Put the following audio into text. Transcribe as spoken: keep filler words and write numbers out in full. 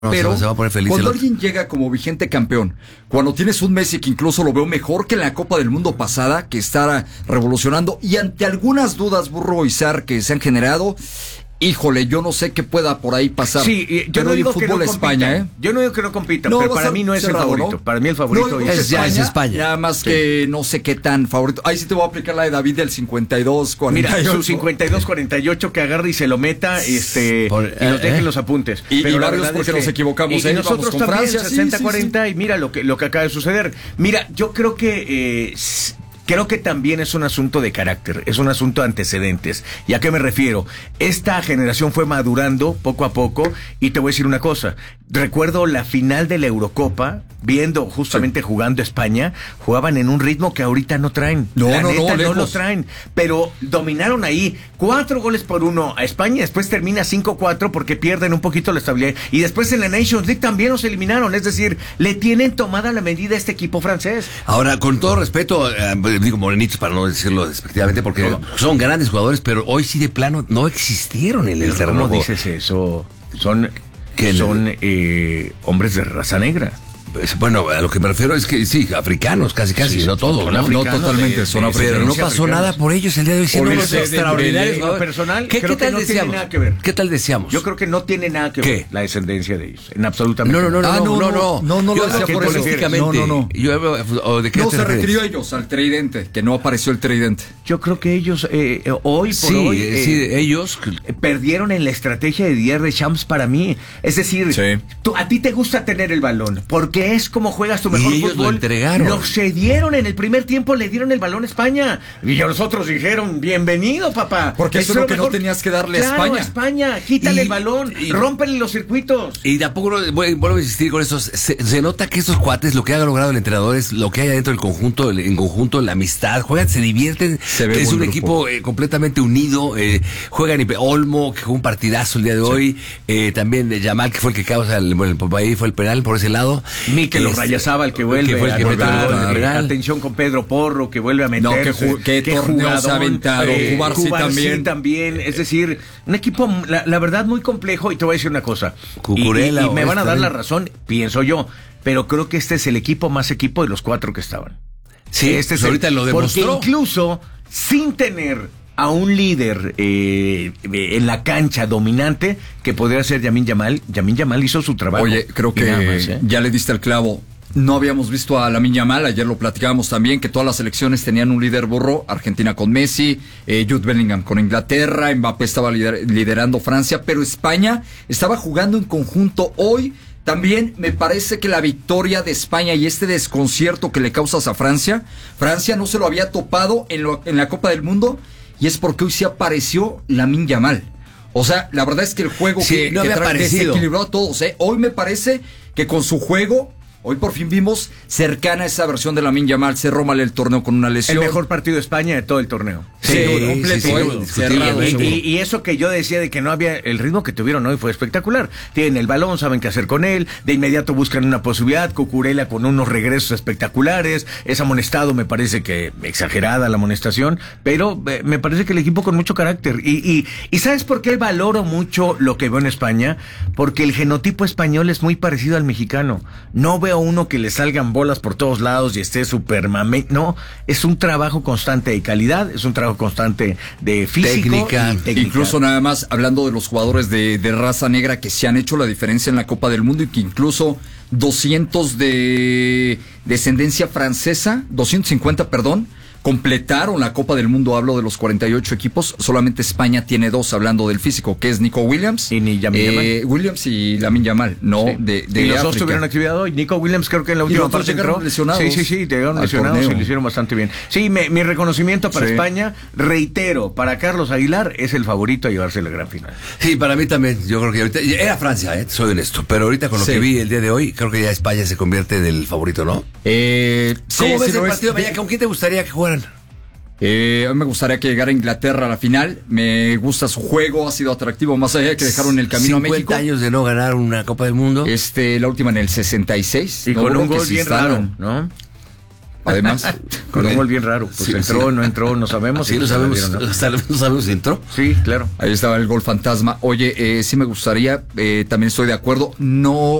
Pero se va a poner feliz cuando el alguien llega como vigente campeón, cuando tienes un Messi que incluso lo veo mejor que en la Copa del Mundo pasada, que está revolucionando, y ante algunas dudas, Burro y Zar, que se han generado, híjole, yo no sé qué pueda por ahí pasar. Sí, yo pero no digo fútbol que no España, compitan. ¿eh? Yo no digo que no compitan, No, pero va a para ser mí no es cerrado, el favorito. ¿no? Para mí el favorito No, es, es ya es España. Nada más Sí. que no sé qué tan favorito. Ahí sí te voy a aplicar la de David del cincuenta y dos cuarenta y ocho. Mira, su cincuenta y dos cuarenta y ocho que agarre y se lo meta este Por- y nos eh, dejen eh. los apuntes. Y- y la varios verdad porque es que- nos equivocamos, Y, ¿eh? y nosotros Vamos con también, Francia, sí, sesenta sí, cuarenta, y mira lo que, lo que acaba de suceder. Mira, yo creo que... Eh, Creo que también es un asunto de carácter, es un asunto de antecedentes. ¿Y a qué me refiero? Esta generación fue madurando poco a poco, y te voy a decir una cosa. Recuerdo la final de la Eurocopa, viendo justamente sí. jugando España, jugaban en un ritmo que ahorita no traen. No, la no, neta, no, no lejos. lo traen. Pero dominaron ahí, cuatro goles por uno a España, después termina cinco cuatro porque pierden un poquito la estabilidad. Y después en la Nations League también los eliminaron, es decir, le tienen tomada la medida a este equipo francés. Ahora, con todo respeto, eh, digo morenitos para no decirlo despectivamente, porque No. son grandes jugadores, pero hoy sí de plano no existieron en el terreno. ¿Cómo dices eso? Son, Que son eh, hombres de raza negra. Pues, bueno, a lo que me refiero es que sí, africanos, casi casi, Sí, no son todos, ¿no? africanos, No totalmente, de- son de- africanos. Pero no sí, pasó africanos. nada por ellos el día de hoy, siendo Por unos el- de- extraordinarios. de- de- ¿no? lo personal, ¿Qué, creo qué tal que no tiene decíamos? nada que ver. ¿Qué tal decíamos? Yo creo que no tiene nada que ¿Qué? ver la descendencia de ellos, en absolutamente No, no, no, no, Ah, no, no, no, no, no, no Yo lo decía hablo por eso. específicamente. No, no, no. Yo hablo, o ¿de qué No te se refieres? refirió a ellos, al tridente, que no apareció el tridente. Yo creo que ellos eh, eh, hoy por Sí, hoy es eh, decir, ellos... eh, perdieron en la estrategia de Didier Deschamps para mí. Es decir, Sí. tú, a ti te gusta tener el balón, porque es como juegas tu mejor Y ellos fútbol. lo entregaron. Lo cedieron en el primer tiempo, le dieron el balón a España. Y los otros dijeron, bienvenido, papá. Porque eso es lo que no tenías que darle a Claro, España. España, quítale Y- el balón, y- rómpele los circuitos. Y de a poco, no- voy- vuelvo a insistir con eso, se, se nota que estos cuates, lo que ha logrado el entrenador es lo que hay adentro del conjunto, el- en conjunto, la amistad, juegan, se divierten, Se ve es buen un grupo. equipo eh, completamente unido, eh, juegan y- Olmo, que jugó un partidazo el día de hoy, eh, también de Yamal, que fue el que causa, el, bueno, el- ahí fue el penal por ese lado. Mikel Este, Orrayazaba, el que vuelve que fue el a que metió el anotar, gol del eh, penal. atención con Pedro Porro, que vuelve a No, meterse. qué ju- qué torneos ha aventado. Cubarsí también. también. Es decir, un equipo, la, la verdad, muy complejo. Y te voy a decir una cosa. Cucurella y, y- y me o van a este dar la también. razón, pienso yo. Pero creo que este es el equipo más equipo de los cuatro que estaban. Sí, este es pues ahorita el- lo demostró. Porque incluso, sin tener a un líder eh, en la cancha dominante, que podría ser Yamin Yamal, Yamin Yamal hizo su trabajo. Oye, creo Y que nada más, ¿eh? ya le diste el clavo. No habíamos visto a Lamine Yamal, ayer lo platicábamos también, que todas las selecciones tenían un líder burro, Argentina con Messi, eh, Jude Bellingham con Inglaterra, Mbappé estaba lider- liderando Francia, pero España estaba jugando en conjunto hoy. También me parece que la victoria de España y este desconcierto que le causas a Francia, Francia no se lo había topado en, lo- en la Copa del Mundo, y es porque hoy sí apareció Lamine Yamal. O sea, la verdad es que el juego Sí, que, no que había tra- aparecido. desequilibró a todos, ¿eh? Hoy me parece que con su juego, hoy por fin vimos cercana a esa versión de Lamine Yamal. Cerró mal el torneo con una El lesión. mejor partido de España de todo el torneo. Sí, Sí, completo, sí, sí, ¿eh? indiscutible, Cerrado, Y, seguro. y- y eso que yo decía de que no había, el ritmo que tuvieron hoy fue espectacular. Tienen el balón, saben qué hacer con él, de inmediato buscan una posibilidad, Cucurella con unos regresos espectaculares, es amonestado, me parece que exagerada la amonestación, pero eh, me parece que el equipo con mucho carácter. Y, y, y ¿sabes por qué valoro mucho lo que veo en España? Porque el genotipo español es muy parecido al mexicano. No veo uno que le salgan bolas por todos lados y esté súper mame. No, es un trabajo constante de calidad, es un trabajo constante de físico Técnica. y técnica. Incluso nada más hablando de los jugadores de, de raza negra que se han hecho la diferencia en la Copa del Mundo y que incluso doscientos de descendencia francesa, doscientos cincuenta, perdón, completaron la Copa del Mundo. Hablo de los cuarenta y ocho equipos, solamente España tiene dos, hablando del físico, que es Nico Williams Y ni Lamine eh, Yamal. Williams y Lamine Yamal, no Sí. de, de y los dos África. tuvieron actividad hoy. Nico Williams creo que en la Y última los otros parte llegaron entró. lesionados Sí, sí, sí, llegaron al lesionados torneo. y lo hicieron bastante bien. Sí, me- mi reconocimiento para Sí. España, reitero, para Carlos Aguilar, es el favorito a llevarse la gran final. Sí, para mí también. Yo creo que ahorita. Era Francia, eh, soy honesto. Pero ahorita con lo Sí. que vi el día de hoy, creo que ya España se convierte en el favorito, ¿no? Eh, sí, ¿Cómo sí ves lo el es. partido de mañana? ¿Con quién te gustaría que jugaran? Eh, a mí me gustaría que llegara Inglaterra a la final. Me gusta su juego, ha sido atractivo, más allá de que dejaron el camino a México. cincuenta años de no ganar una Copa del Mundo. Este, la última en el sesenta y seis. Y Me con acuerdo un que gol se bien raro, instalaron. ¿no? además. Con un gol bien raro. Pues Sí, entró, sí. no entró, no sabemos. Sí, y no se la sabemos, dieron, ¿no? no sabemos, no sabemos si entró. Sí, claro. Ahí estaba el gol fantasma. Oye, eh, sí me gustaría, eh, también estoy de acuerdo, no